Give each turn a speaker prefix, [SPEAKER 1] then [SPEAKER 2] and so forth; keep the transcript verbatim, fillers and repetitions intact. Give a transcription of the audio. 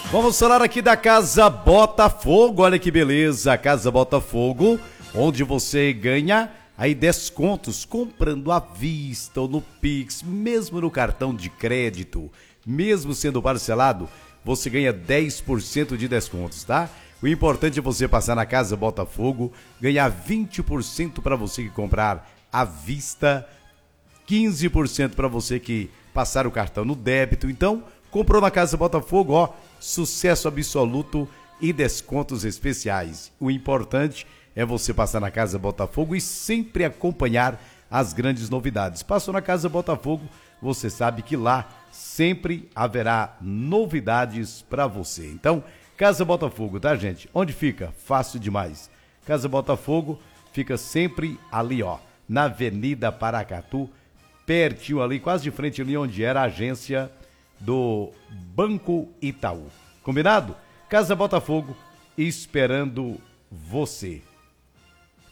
[SPEAKER 1] Vamos falar aqui da Casa Botafogo, olha que beleza, Casa Botafogo, onde você ganha aí descontos comprando à vista ou no Pix, mesmo no cartão de crédito, mesmo sendo parcelado, você ganha dez por cento de descontos, tá? O importante é você passar na Casa Botafogo, ganhar vinte por cento para você que comprar à vista, quinze por cento para você que passar o cartão no débito. Então, comprou na Casa Botafogo, ó, sucesso absoluto e descontos especiais. O importante é você passar na Casa Botafogo e sempre acompanhar as grandes novidades. Passou na Casa Botafogo, você sabe que lá sempre haverá novidades para você. Então, Casa Botafogo, tá, gente? Onde fica? Fácil demais. Casa Botafogo fica sempre ali, ó, na Avenida Paracatu, pertinho ali, quase de frente ali onde era a agência do Banco Itaú. Combinado? Casa Botafogo esperando você.